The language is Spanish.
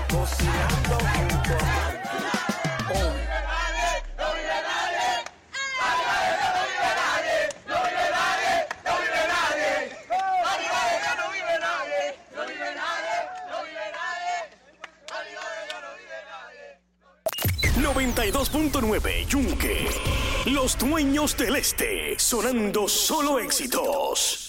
cocinando junto a Marco. ...92.9 Yunque... ...los dueños del este... ...sonando solo éxitos.